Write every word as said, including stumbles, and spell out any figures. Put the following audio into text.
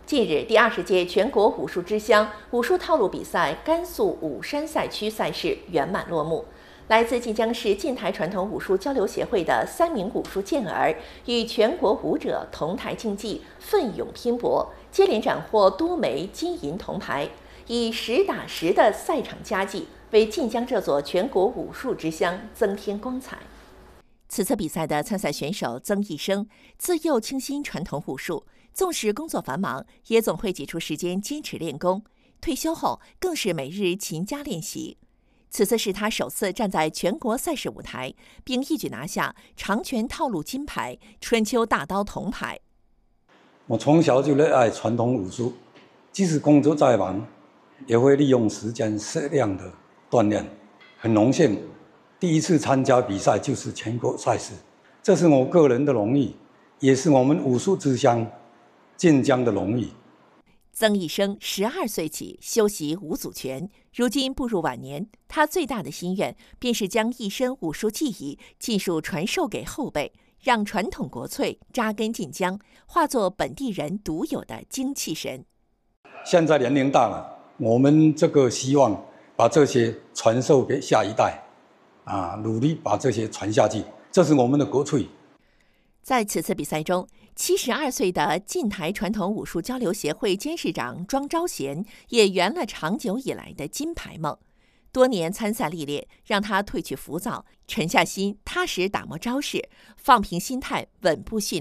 近日，第二十届全国武术之乡武术套路比赛甘肃武山赛区赛事圆满落幕。来自晋江市晋台传统武术交流协会的三名武术健儿与全国武者同台竞技，奋勇拼搏，接连斩获多枚金银铜牌，以实打实的赛场佳绩为晋江这座全国武术之乡增添光彩。此次比赛的参赛选手曾义生自幼倾心传统武术，纵使工作繁忙，也总会挤出时间坚持练功。退休后更是每日勤加练习。此次是他首次站在全国赛事舞台，并一举拿下长拳套路金牌、春秋大刀铜牌。 我从小就热爱传统武术，即使工作再忙，也会利用时间适量的锻炼。很荣幸，第一次参加比赛就是全国赛事，这是我个人的荣誉，也是我们武术之乡晋江的荣誉。 曾义生十二岁起修习五祖拳，如今步入晚年，他最大的心愿便是将一身武术技艺尽数传授给后辈，让传统国粹扎根晋江，化作本地人独有的精气神。 现在年龄大了，我们这个希望把这些传授给下一代，啊，努力把这些传下去，这是我们的国粹。 在此次比赛中，七十二岁的晋台传统武术交流协会监事长庄昭贤也圆了长久以来的金牌梦。多年参赛历练让他褪去浮躁，沉下心，踏实打磨招式，放平心态，稳步训